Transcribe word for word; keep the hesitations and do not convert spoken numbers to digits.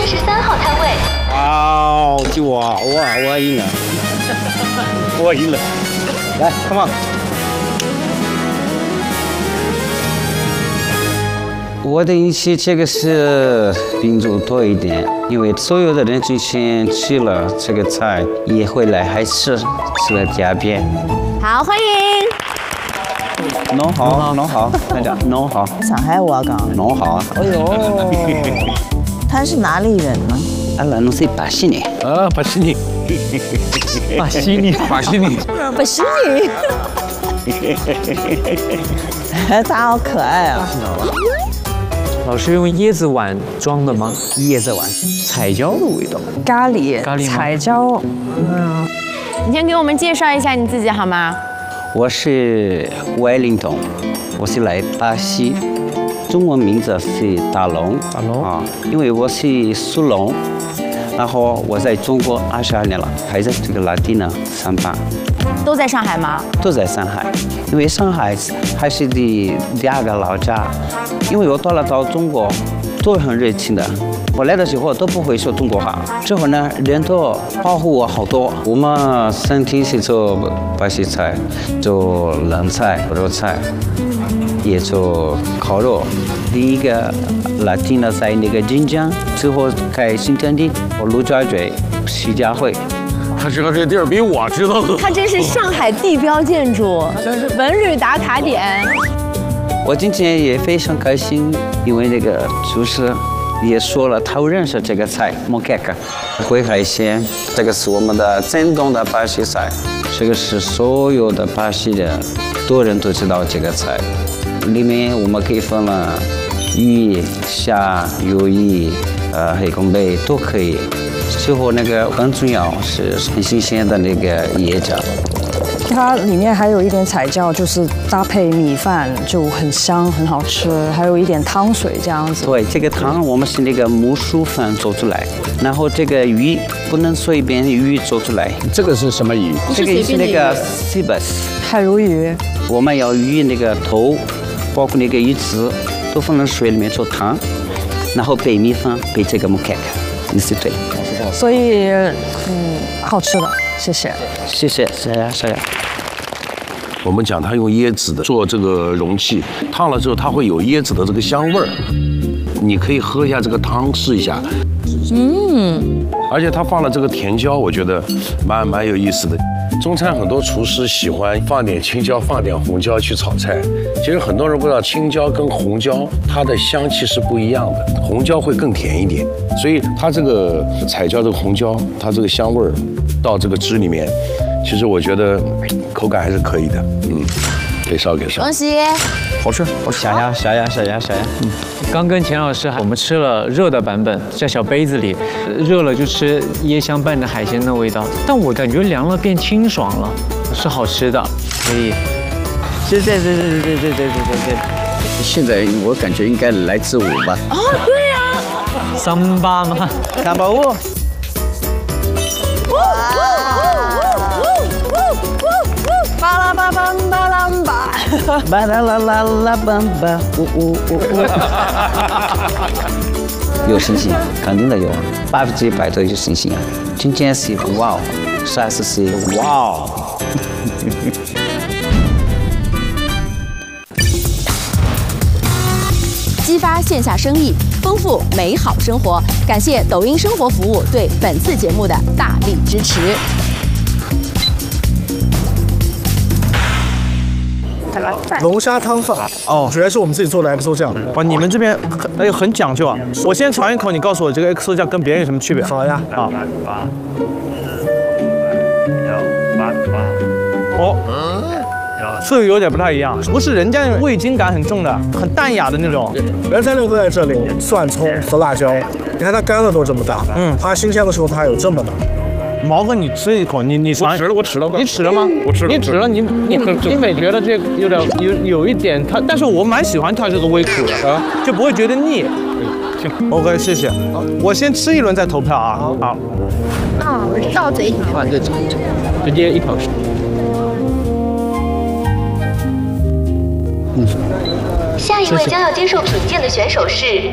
十三号摊位。 哇，就我，我我赢了，我赢了，来 ，come on。我的运气这个是宾主多一点，因为所有的人之前吃了这个菜也会来，还吃吃了第二遍。 好，欢迎。 弄好，弄好，大家弄好。 上海话讲。 弄好啊。 哎呦，他是哪里人呢？ 啊，那侬是巴西人。 啊，巴西人。 巴西人， 巴西人。 巴西人。他好可爱啊。 老师用椰子碗装的吗？ 椰子碗，彩椒的味道。 咖喱， 咖喱吗彩椒。嗯， 你先给我们介绍一下你自己好吗？ 我是威灵顿，我是来巴西，中文名字是大龙。 大龙啊，因为我是属龙，然后我在中国二十二年了，还在这个拉丁呢上班。 都在上海吗？ 都在上海，因为上海还是第第二个老家。因为我到了到中国，都很热情的。我来的时候都不会说中国话，之后呢，人都保护我好多。我们身体是做巴西菜，做冷菜、肉菜，也做烤肉。第一个拉丁的在那个晋江，之后开新天地，我陆家嘴、徐家汇。 他知道这地儿比我知道的。 它真是上海地标建筑，文旅打卡点。 我今天也非常开心，因为那个厨师也说了，他认识这个菜 moqueca 烩海鲜，这个是我们的正宗的巴西菜，这个是所有的巴西的多人都知道这个菜。里面我们可以分了鱼、虾、鱿鱼、呃黑孔贝都可以。最后那个很重要是很新鲜的那个椰浆。 它里面还有一点彩椒，就是搭配米饭就很香，很好吃。还有一点汤水这样子。 对，这个汤我们是那个木薯粉做出来，然后这个鱼不能随便鱼做出来。 这个是什么鱼？ 这个是那个 cibus 海鲈鱼。 我们要鱼那个头，包括那个鱼籽，都放到水里面做汤，然后配米饭，配这个 moqueca， 你是对。 所以，嗯，好吃的，谢谢。 谢谢，是呀，是呀。 我们讲它用椰子的做这个容器，烫了之后它会有椰子的这个香味儿。你可以喝一下这个汤试一下。嗯。而且它放了这个甜椒，我觉得蛮蛮有意思的。中餐很多厨师喜欢放点青椒、放点红椒去炒菜。其实很多人不知道，青椒跟红椒它的香气是不一样的，红椒会更甜一点。所以它这个彩椒这个红椒，它这个香味儿到这个汁里面，其实我觉得口感还是可以的。嗯，给烧给烧。 恭喜！ 好吃，好吃。 下呀下呀下呀下呀。嗯。 刚跟钱老师我们吃了热的版本，在小杯子里，热了就吃椰香拌的海鲜的味道，但我感觉凉了变清爽了，是好吃的，所以， 是是是是是是是是是。现在我感觉应该来自舞吧。 哦，对呀。 桑巴吗？ 桑巴舞。 巴拉巴巴巴拉巴， 巴啦啦啦啦巴巴，呜呜呜呜。有信心，肯定的有，百分之一百都有信心啊！今天是哇哦，下次是哇哦。 激发线下生意，丰富美好生活。感谢抖音生活服务对本次节目的大力支持。 龙虾汤饭哦，主要是我们自己做的 X O 酱。 哇，你们这边很哎很讲究啊！我先尝一口，你告诉我这个 X O 酱跟别人有什么区别？ 好呀， 啊。哦，这个有点不太一样，不是人家那种味精感很重的，很淡雅的那种。 原材料都在这里，蒜、葱和辣椒。你看它干的都这么大，嗯，它新鲜的时候它有这么大。 毛哥，你吃一口，你你我吃了，我吃了， 你吃了吗？ 我吃了， 你吃了，你你你没觉得这有点有有一点它，但是我蛮喜欢它这个微苦的啊，就不会觉得腻。行 ，OK， 谢谢。我先吃一轮再投票啊。好。 啊，我到嘴里。 换这直接一口吃。 下一位将要接受品鉴的选手是